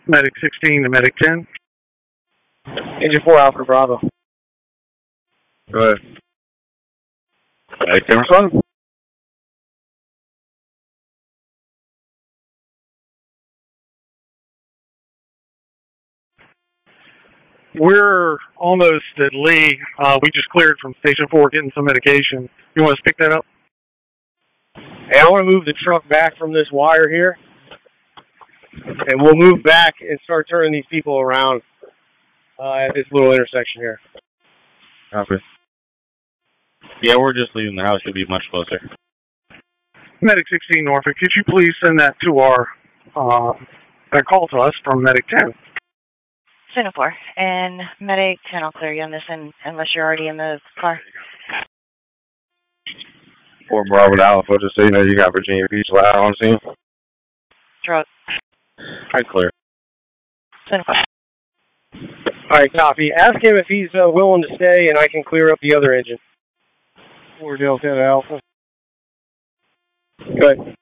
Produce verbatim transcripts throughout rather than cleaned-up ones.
Medic sixteen to Medic ten. Engine four Alpha Bravo. Go ahead. Medic ten respond. We're almost at Lee. Uh, we just cleared from Station four getting some medication. You want us to pick that up? Hey, I want to move the truck back from this wire here. And we'll move back and start turning these people around uh, at this little intersection here. Copy. Yeah, we're just leaving the house. Should be much closer. Medic sixteen Norfolk, could you please send that to our, uh, that call to us from Medic ten? Center four. And Medic ten, I'll clear you on this end, unless you're already in the car. four Bravo Alpha, just so you know, you got Virginia Beach ladder on scene. Truck. All right, clear. Center four. All right, copy. Ask him if he's uh, willing to stay, and I can clear up the other engine. four Delta Alpha. Good.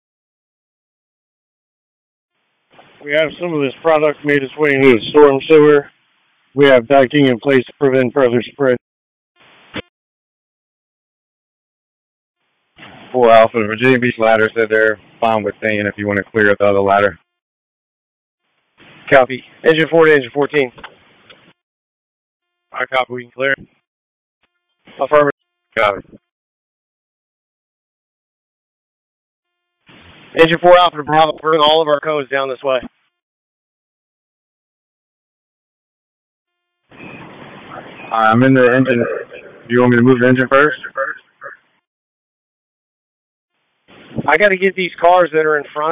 We have some of this product made its way into the storm sewer. We have diking in place to prevent further spread. four Alpha, Virginia Beach ladder said they're fine with staying if you want to clear up the other ladder. Copy. Engine four to engine fourteen. I copy, we can clear. Affirmative. Got it. Engine four Alpha to Bravo, bring all of our codes down this way. I'm in the engine. Do you want me to move the engine first? I got to get these cars that are in front